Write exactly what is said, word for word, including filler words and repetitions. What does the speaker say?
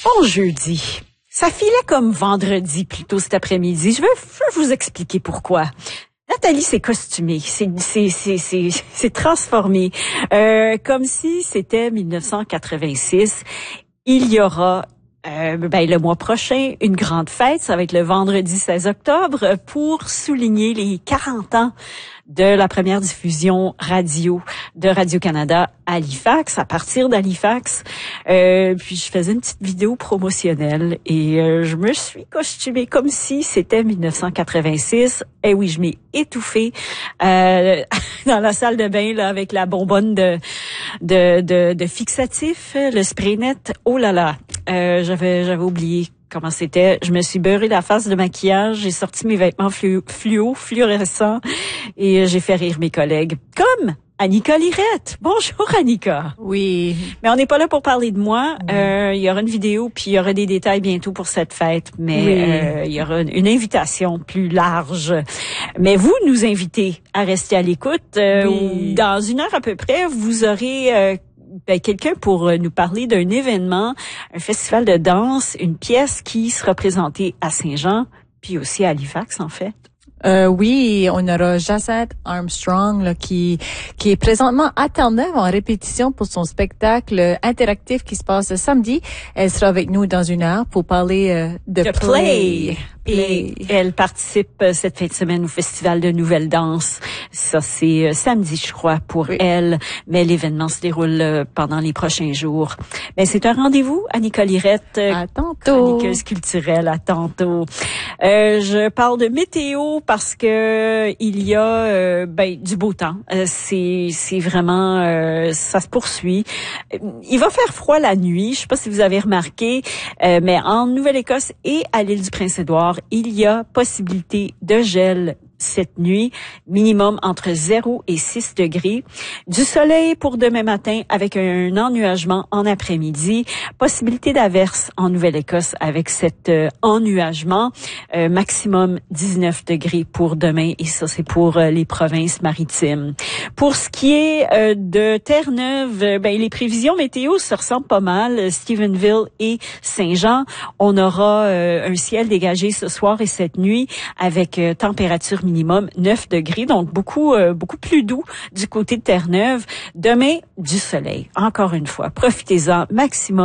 Bon jeudi. Ça filait comme vendredi plutôt cet après-midi. Je veux, je veux vous expliquer pourquoi. Nathalie s'est costumée, c'est c'est c'est c'est c'est transformée, euh, comme si c'était mille neuf cent quatre-vingt-six. Il y aura euh, ben le mois prochain une grande fête, ça va être le vendredi seize octobre pour souligner les quarante ans de la première diffusion radio de Radio-Canada à Halifax, à partir d'Halifax. Euh, puis je faisais une petite vidéo promotionnelle et euh, je me suis costumée comme si c'était mille neuf cent quatre-vingt-six. Et oui, je m'ai étouffée euh, dans la salle de bain là avec la bonbonne de de de, de fixatif, le spray net. Oh là là, euh, j'avais j'avais oublié comment c'était. Je me suis beurré la face de maquillage, j'ai sorti mes vêtements fluo, fluo fluorescents et j'ai fait rire mes collègues. Comme Annika Lirette. Bonjour Annika. Oui. Mais on n'est pas là pour parler de moi. Oui. Euh, il y aura une vidéo puis il y aura des détails bientôt pour cette fête. Mais oui. euh, il y aura une invitation plus large. Mais vous nous invitez à rester à l'écoute. Euh, oui. Dans une heure à peu près, vous aurez euh, Ben, quelqu'un pour nous parler d'un événement, un festival de danse, une pièce qui sera présentée à Saint-Jean, puis aussi à Halifax, en fait. Euh, oui, on aura Jacinthe Armstrong là, qui qui est présentement à Terre-Neuve en répétition pour son spectacle interactif qui se passe samedi. Elle sera avec nous dans une heure pour parler euh, de The play. play. Et elle participe cette fin de semaine au Festival de Nouvelle Danse. Ça, c'est samedi, je crois, pour oui. elle. Mais l'événement se déroule pendant les prochains jours. Mais c'est un rendez-vous, Annika Lirette. À tantôt. Chroniqueuse culturelle, à tantôt. Euh, je parle de météo parce que il y a euh, ben du beau temps. Euh, c'est c'est vraiment euh, ça se poursuit. Il va faire froid la nuit. Je sais pas si vous avez remarqué, euh, mais en Nouvelle-Écosse et à l'île du Prince-Édouard, il y a possibilité de gel cette nuit, minimum entre zéro et six degrés. Du soleil pour demain matin avec un ennuagement en après-midi. Possibilité d'averse en Nouvelle-Écosse avec cet euh, ennuagement. Euh, maximum dix-neuf degrés pour demain et ça, c'est pour euh, les provinces maritimes. Pour ce qui est euh, de Terre-Neuve, euh, ben, les prévisions météo se ressemblent pas mal. Stephenville et Saint-Jean, on aura euh, un ciel dégagé ce soir et cette nuit avec euh, température minimum neuf degrés, donc beaucoup euh, beaucoup plus doux du côté de Terre-Neuve. Demain, du soleil. Encore une fois, profitez-en maximum.